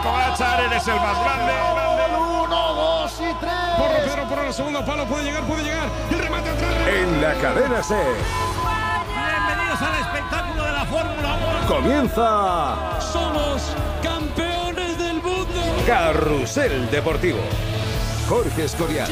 Pogačar, eres el más grande. 1, 2 y 3. Porro, Pedro, por el segundo palo, puede llegar. El remate atrás. En la cadena SER. Bienvenidos al espectáculo de la Fórmula 1. Comienza Somos campeones del mundo. Carrusel Deportivo. Jorge Escorial.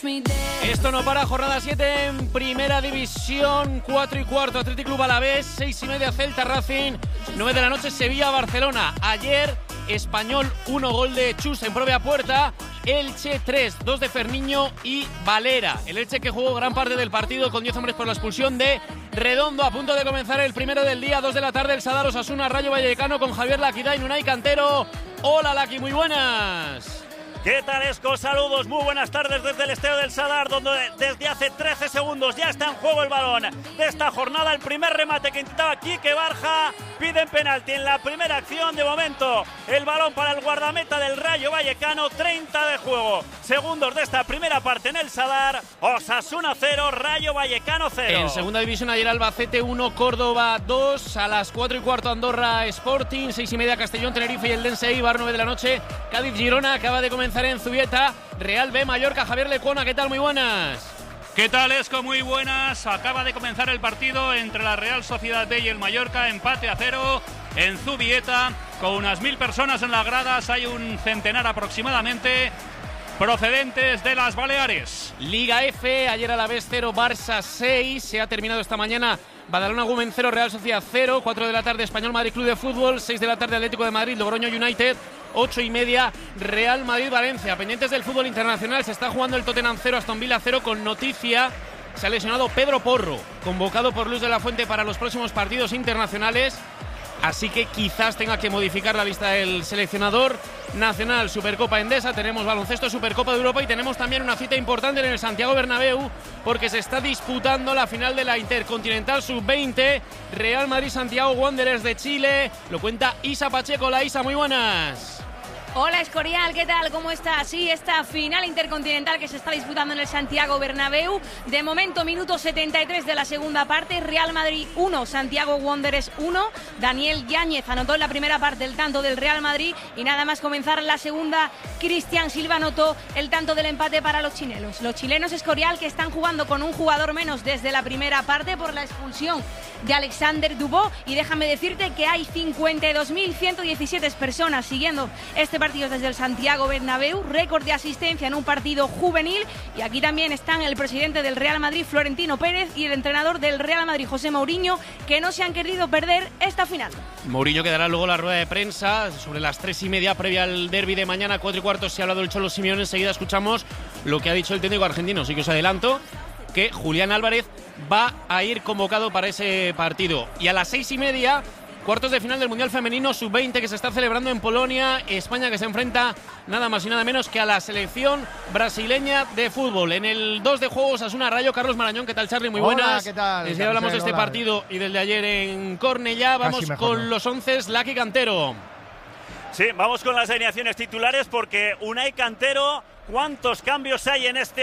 Esto no para, jornada 7 en Primera División, 4 y cuarto Athletic Club Alavés, 6 y media Celta Racing, 9 de la noche Sevilla Barcelona. Ayer Español 1, gol de Chus en propia puerta, Elche 3, 2 de Ferniño y Valera. El Elche que jugó gran parte del partido con 10 hombres por la expulsión de Redondo. A punto de comenzar el primero del día, 2 de la tarde, el Sadar Osasuna Rayo Vallecano con Javier Laquidain, Unai Cantero. Hola Laqui, muy buenas. ¿Qué tal, Esco? Saludos, muy buenas tardes desde el estadio del Sadar, donde desde hace 13 segundos ya está en juego el balón de esta jornada. El primer remate que intentaba Quique Barja, piden penalti en la primera acción. De momento, el balón para el guardameta del Rayo Vallecano, 30 de juego. Segundos de esta primera parte en el Sadar. Osasuna 0, Rayo Vallecano 0. En segunda división ayer Albacete 1, Córdoba 2, a las 4 y cuarto Andorra Sporting, 6 y media Castellón, Tenerife y el Dense Eibar, 9 de la noche Cádiz Girona. Acaba de comenzar en Zubieta, Real B Mallorca. Javier Lecuona, ¿qué tal? Muy buenas. ¿Qué tal, Esco? Muy buenas. Acaba de comenzar el partido entre la Real Sociedad B y el Mallorca, empate a 0 en Zubieta, con unas 1000 personas en las gradas. Hay un centenar aproximadamente procedentes de las Baleares. Liga F, ayer Alavés 0, Barça 6, se ha terminado esta mañana Badalona Gumen 0, Real Sociedad 0, 4 de la tarde Español Madrid Club de Fútbol, 6 de la tarde Atlético de Madrid, Logroño United, 8 y media Real Madrid-Valencia. Pendientes del fútbol internacional, se está jugando el Tottenham 0, Aston Villa 0, con noticia, se ha lesionado Pedro Porro, convocado por Luis de la Fuente para los próximos partidos internacionales, así que quizás tenga que modificar la lista del seleccionador nacional. Supercopa Endesa, tenemos baloncesto, Supercopa de Europa y tenemos también una cita importante en el Santiago Bernabéu, porque se está disputando la final de la Intercontinental Sub-20, Real Madrid-Santiago Wanderers de Chile. Lo cuenta Isa Pacheco. La Isa, muy buenas. Hola Escorial, ¿qué tal? ¿Cómo estás? Sí, esta final intercontinental que se está disputando en el Santiago Bernabéu. De momento, minuto 73 de la segunda parte. Real Madrid 1, Santiago Wanderers 1. Daniel Yáñez anotó en la primera parte el tanto del Real Madrid y nada más comenzar la segunda, Cristian Silva anotó el tanto del empate para los chilenos. Los chilenos, Escorial, que están jugando con un jugador menos desde la primera parte por la expulsión de Alexander Dubó, y déjame decirte que hay 52.117 personas siguiendo este partido desde el Santiago Bernabéu, récord de asistencia en un partido juvenil, y aquí también están el presidente del Real Madrid, Florentino Pérez, y el entrenador del Real Madrid, José Mourinho, que no se han querido perder esta final. Mourinho que dará luego la rueda de prensa sobre las 3 y media previa al derbi de mañana, 4 y cuarto se ha hablado del Cholo Simeone. Enseguida escuchamos lo que ha dicho el técnico argentino, así que os adelanto que Julián Álvarez va a ir convocado para ese partido. Y a las 6 y media, cuartos de final del Mundial Femenino Sub-20 que se está celebrando en Polonia. España que se enfrenta nada más y nada menos que a la selección brasileña de fútbol. En el 2 de juego Osasuna Rayo, Carlos Marañón. ¿Qué tal, Charly? Muy buenas. Hola, ¿qué tal? Enseguida hablamos de este partido y del de ayer en Cornellá. Vamos con los 11, Laqui Cantero. Sí, vamos con las alineaciones titulares porque Unai Cantero, ¿cuántos cambios hay en este